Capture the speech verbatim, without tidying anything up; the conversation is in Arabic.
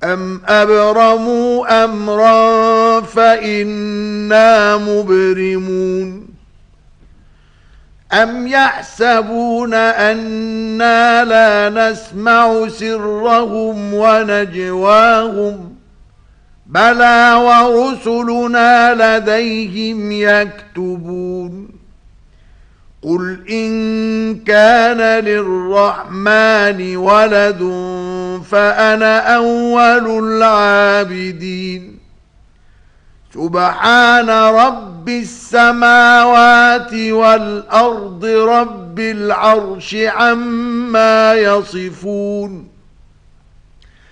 أم أبرموا أمرا فإنا مبرمون أم يحسبون أنا لا نسمع سرهم ونجواهم بلى ورسلنا لديهم يكتبون قل إن كان للرحمن ولد فأنا أول العابدين سبحان رب السماوات والأرض رب العرش عما يصفون